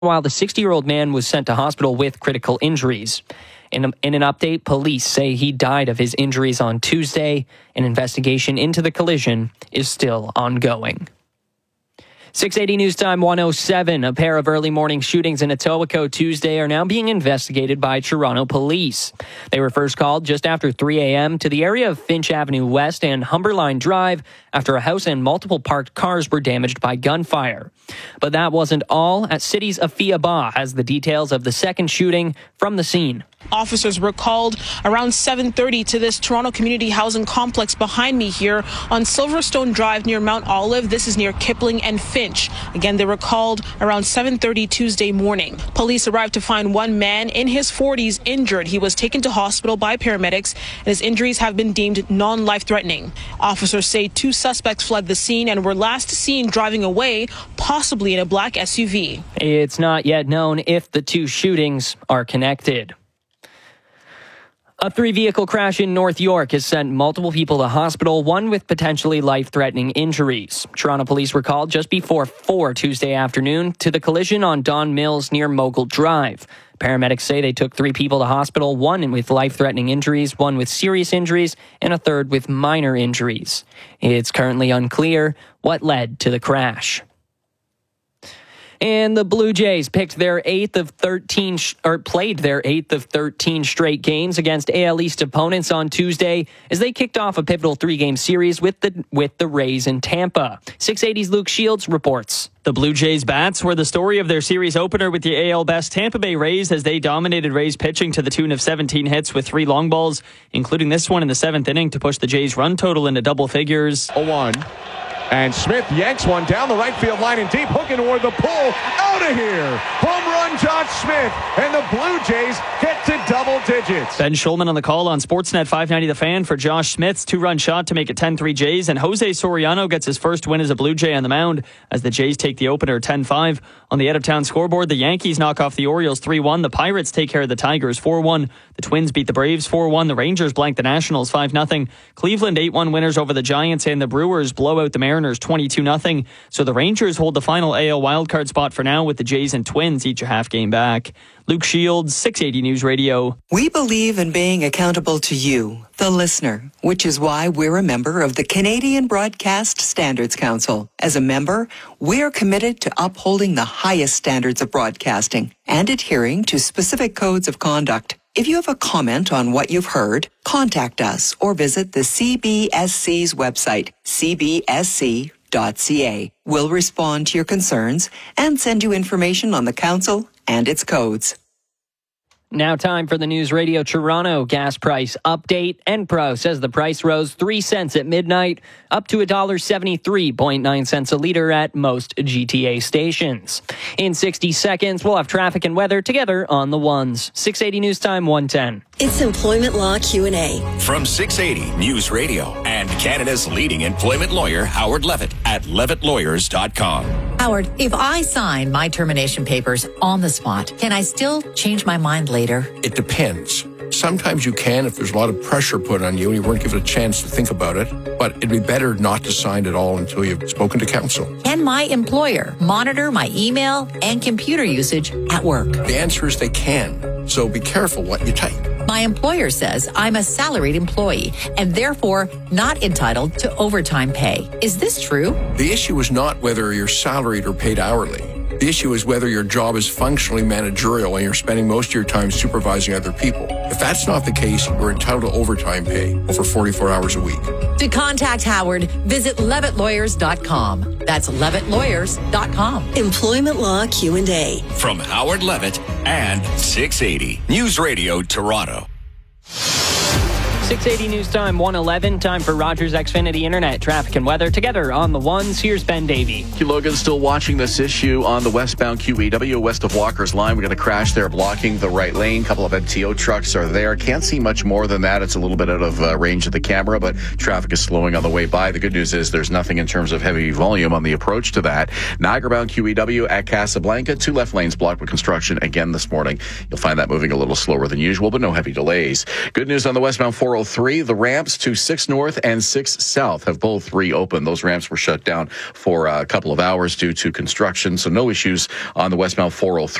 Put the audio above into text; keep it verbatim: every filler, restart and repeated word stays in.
while the sixty-year-old man was sent to hospital with critical injuries. In, a, in an update, police say he died of his injuries on Tuesday. An investigation into the collision is still ongoing. six eighty News Time one oh seven. A pair of early morning shootings in Etobicoke Tuesday are now being investigated by Toronto police. They were first called just after three a.m. to the area of Finch Avenue West and Humberline Drive after a house and multiple parked cars were damaged by gunfire. But that wasn't all. At City's Afia Ba has the details of the second shooting from the scene. Officers were called around seven thirty to this Toronto community housing complex behind me here on Silverstone Drive near Mount Olive. This is near Kipling and Finch. Again, they were called around seven thirty Tuesday morning. Police arrived to find one man in his forties injured. He was taken to hospital by paramedics, and his injuries have been deemed non-life-threatening. Officers say two suspects fled the scene and were last seen driving away, possibly in a black S U V. It's not yet known if the two shootings are connected. A three-vehicle crash in North York has sent multiple people to hospital, one with potentially life-threatening injuries. Toronto police were called just before four Tuesday afternoon to the collision on Don Mills near Mogul Drive. Paramedics say they took three people to hospital, one with life-threatening injuries, one with serious injuries, and a third with minor injuries. It's currently unclear what led to the crash. And the Blue Jays picked their eighth of thirteen, or played their eighth of thirteen straight games against A L East opponents on Tuesday as they kicked off a pivotal three-game series with the with the Rays in Tampa. six eighty's Luke Shields reports. The Blue Jays bats were the story of their series opener with the A L best Tampa Bay Rays as they dominated Rays pitching to the tune of seventeen hits with three long balls, including this one in the seventh inning to push the Jays' run total into double figures. oh one. And Smith yanks one down the right field line and deep, hooking toward the pull. Out of here. Home run, Josh Smith. And the Blue Jays get to double digits. Ben Schulman on the call on Sportsnet five ninety The Fan for Josh Smith's two-run shot to make it ten three Jays. And Jose Soriano gets his first win as a Blue Jay on the mound as the Jays take the opener ten five. On the out-of-town scoreboard, the Yankees knock off the Orioles three one. The Pirates take care of the Tigers four one. The Twins beat the Braves four one. The Rangers blank the Nationals five nothing. Cleveland eight one winners over the Giants, and the Brewers blow out the Mariners twenty-two nothing. So the Rangers hold the final A L wildcard spot for now with the Jays and Twins each a half game back. Luke Shields, six eighty News Radio. We believe in being accountable to you, the listener, which is why we're a member of the Canadian Broadcast Standards Council. As a member, we're committed to upholding the highest standards of broadcasting and adhering to specific codes of conduct. If you have a comment on what you've heard, contact us or visit the C B S C's website, c b s c dot c a. We'll respond to your concerns and send you information on the council and its codes. Now time for the News Radio Toronto gas price update. Enpro says the price rose three cents at midnight, up to one dollar seventy-three point nine cents a liter at most G T A stations. In sixty seconds, we'll have traffic and weather together on the ones. six eighty News Time one ten. It's Employment Law Q and A. From six eighty News Radio and Canada's leading employment lawyer, Howard Levitt at levitt lawyers dot com. Howard, if I sign my termination papers on the spot, can I still change my mind later? It depends. Sometimes you can if there's a lot of pressure put on you and you weren't given a chance to think about it, but it'd be better not to sign at all until you've spoken to counsel. Can my employer monitor my email and computer usage at work? The answer is they can, so be careful what you type. My employer says I'm a salaried employee and therefore not entitled to overtime pay. Is this true? The issue is not whether you're salaried or paid hourly. The issue is whether your job is functionally managerial and you're spending most of your time supervising other people. If that's not the case, you're entitled to overtime pay over forty-four hours a week. To contact Howard, visit levitt lawyers dot com. That's levitt lawyers dot com. Employment Law Q and A. From Howard Levitt and six eighty News Radio Toronto. six eighty News Time one eleven. Time for Rogers Xfinity Internet traffic and weather together on the ones. Here's Ben Davey. Q Logan still watching this issue on the westbound Q E W west of Walker's Line. We got a crash there blocking the right lane. A couple of M T O trucks are there. Can't see much more than that. It's a little bit out of uh, range of the camera, but traffic is slowing on the way by. The good news is there's nothing in terms of heavy volume on the approach to that. Niagara-bound Q E W at Casablanca. Two left lanes blocked with construction again this morning. You'll find that moving a little slower than usual, but no heavy delays. Good news on the westbound four oh oh three, the ramps to six North and six South have both reopened. Those ramps were shut down for a couple of hours due to construction, so no issues on the westbound four oh three.